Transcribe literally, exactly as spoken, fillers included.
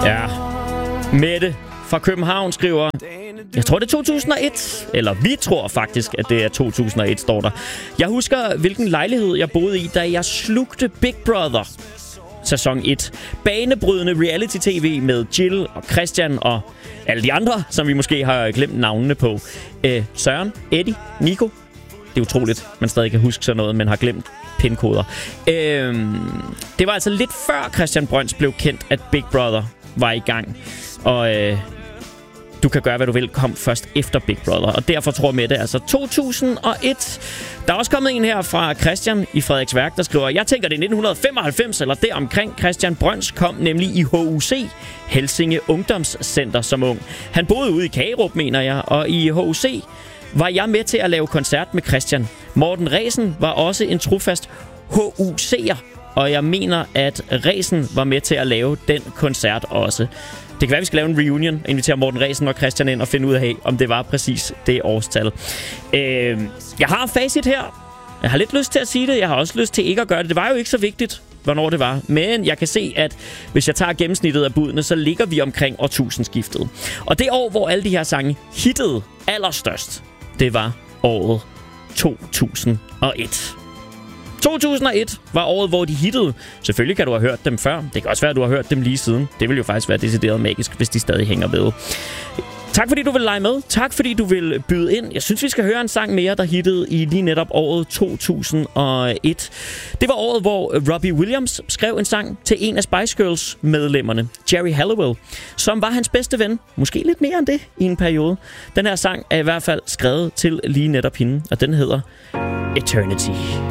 Ja, Mette fra København skriver, jeg tror det er to tusind og et, eller vi tror faktisk, at det er to tusind og et, står der. Jeg husker, hvilken lejlighed jeg boede i, da jeg slugte Big Brother sæson et. Banebrydende reality-tv med Jill og Christian og alle de andre, som vi måske har glemt navnene på. Øh, Søren, Eddie, Nico. Det er utroligt, man stadig kan huske sådan noget, men har glemt pindkoder. Øh, det var altså lidt før Christian Brøns blev kendt, at Big Brother var i gang. Og øh, Du kan gøre, hvad du vil, kom først efter Big Brother. Og derfor tror jeg med det, altså to tusind og et. Der er også kommet en her fra Christian i Frederiksværk, der skriver, jeg tænker, det er nitten femoghalvfems eller deromkring. Christian Brøns kom nemlig i H U C, Helsinge Ungdomscenter, som ung. Han boede ude i Kagerup, mener jeg, og i H U C var jeg med til at lave koncert med Christian. Morten Resen var også en trofast H U C'er, og jeg mener, at Resen var med til at lave den koncert også. Det kan være, vi skal lave en reunion, invitere Morten Resen og Christian ind og finde ud af, om det var præcis det årstal. Øh, jeg har facit her. Jeg har lidt lyst til at sige det. Jeg har også lyst til ikke at gøre det. Det var jo ikke så vigtigt, hvornår det var. Men jeg kan se, at hvis jeg tager gennemsnittet af budene, så ligger vi omkring årtusindskiftet. Og det år, hvor alle de her sange hittede allerstørst, det var året to tusind og et. to tusind og et var året, hvor de hittede. Selvfølgelig kan du have hørt dem før. Det kan også være, at du har hørt dem lige siden. Det vil jo faktisk være decideret magisk, hvis de stadig hænger ved. Tak fordi du vil lege med. Tak fordi du vil byde ind. Jeg synes, vi skal høre en sang mere, der hittede i lige netop året to tusind og et. Det var året, hvor Robbie Williams skrev en sang til en af Spice Girls medlemmerne, Jerry Halliwell, som var hans bedste ven. Måske lidt mere end det i en periode. Den her sang er i hvert fald skrevet til lige netop hende, og den hedder Eternity.